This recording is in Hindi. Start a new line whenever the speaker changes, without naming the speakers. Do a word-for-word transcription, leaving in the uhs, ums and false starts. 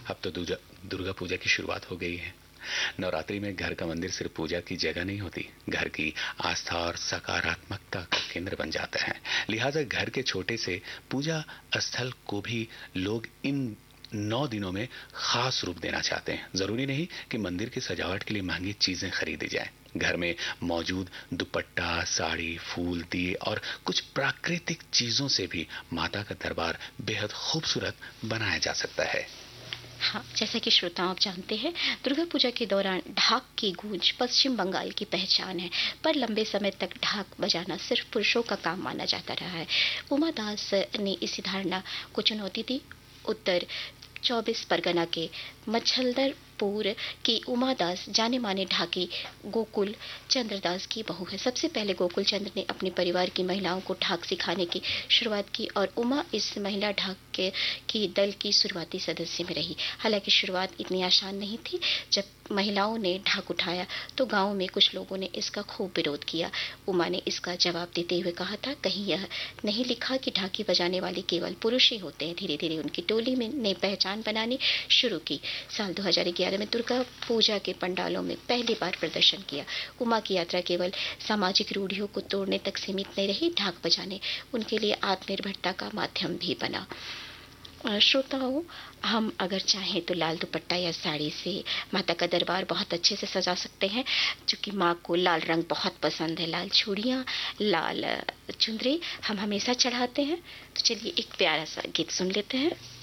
अब तो दुर्गा दुर्गा पूजा की शुरुआत हो गई है। नवरात्रि में घर का मंदिर सिर्फ पूजा की जगह नहीं होती, घर की आस्था और सकारात्मकता का केंद्र बन जाता है। लिहाजा घर के छोटे से पूजा स्थल को भी लोग इन नौ दिनों में खास रूप देना चाहते हैं। जरूरी नहीं कि मंदिर की सजावट के लिए महंगी चीजें खरीदी जाएं। घर में मौजूद दुपट्टा, साड़ी, फूल, दिए और कुछ प्राकृतिक चीजों से भी माता का दरबार बेहद खूबसूरत बनाया जा सकता है।
हाँ, जैसा कि श्रोताओं आप जानते हैं, दुर्गा पूजा के दौरान ढाक की गूंज पश्चिम बंगाल की पहचान है, पर लंबे समय तक ढाक बजाना सिर्फ पुरुषों का काम माना जाता रहा है। उमा दास ने इसी धारणा को चुनौती दी। उत्तर चौबीस परगना के मच्छलदरपुर की उमा दास जाने माने ढाकी गोकुल चंद्र दास की बहू है। सबसे पहले गोकुल चंद्र ने अपने परिवार की महिलाओं को ढाक सिखाने की शुरुआत की और उमा इस महिला ढाक के की दल की शुरुआती सदस्य में रही। हालांकि शुरुआत इतनी आसान नहीं थी। जब महिलाओं ने ढाक उठाया तो गांव में कुछ लोगों ने इसका खूब विरोध किया। उमा ने इसका जवाब देते हुए कहा था, कहीं यह नहीं लिखा कि ढाकी बजाने वाले केवल पुरुष ही होते हैं। धीरे धीरे उनकी टोली में ने पहचान बनानी शुरू की। साल दो हज़ार ग्यारह में दुर्गा पूजा के पंडालों में पहली बार प्रदर्शन किया। उमा की यात्रा केवल सामाजिक रूढ़ियों को तोड़ने तक सीमित नहीं रही, ढाक बजाने उनके लिए आत्मनिर्भरता का माध्यम भी बना। श्रोताओं, हम अगर चाहें तो लाल दुपट्टा या साड़ी से माता का दरबार बहुत अच्छे से सजा सकते हैं, क्योंकि माँ को लाल रंग बहुत पसंद है। लाल चूड़ियाँ, लाल चुनरी हम हमेशा चढ़ाते हैं। तो चलिए एक प्यारा सा गीत सुन लेते हैं।